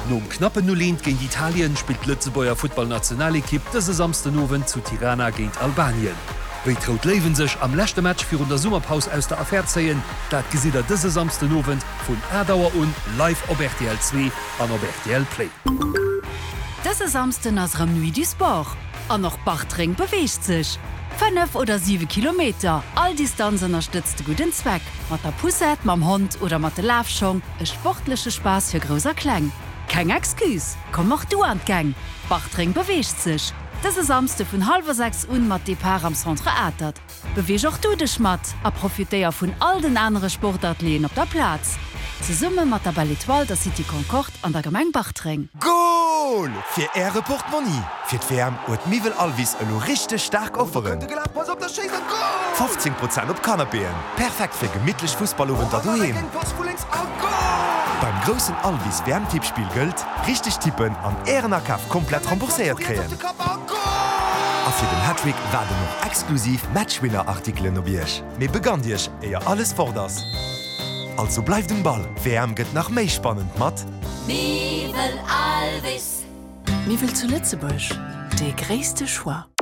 Nom knappe Nulent gegen Italien spielt Lützebauer Footballnationalekipp dese Samstenowen zu Tirana gegen Albanien. Wéi traut lewen sech am lächte Match fir der Summerpaus aus der Affaire zeien, dat gesider dese Samstenowen vun Erdauer un live op RTL 2 an op RTL Play. Dese Samsten ass Ram Nuit du Sport. An noch Bachtring beweegt sech. 5 oder 7 Kilometer, all Distanzen unterstützt guten Zweck. Mat der Pusset, mam Hund oder mat de Lafschong, e sportliche Spaß für großer Klang. Kein Exkus, komm auch du an gang. Bachtring beweegt sich. Dese Samste vun 5:30 un mat Depart am Centre Atert. Beweeg auch du dich mat, a profitéier vun all den andere Sportartleen op der Platz. Ze summe mat der Balletoile der City Concord an der Gemeng Bachtring. Goal! Fir Äre Portemonnaie. Fir d'Wärm huet Mivel Alvis elo richtig stark offeren. 15% op Kanapeen. Perfekt fir gemidtlech Fußballowen dat doheem. Beim grossen Alvis Wärmtippspiel gëlt, richtig tippen an Ärenerkauf komplett remboursiert kreen. A fir den Hattrick werden noch exklusiv Matchwinner-Artikeln no Biersch. Me begann Dich eier alles vorders. Also bleif dem Ball, WM gëtt nach méi spannend mat. Mivel Alvis. Mivel zu Lützebusch, de gréste Choix.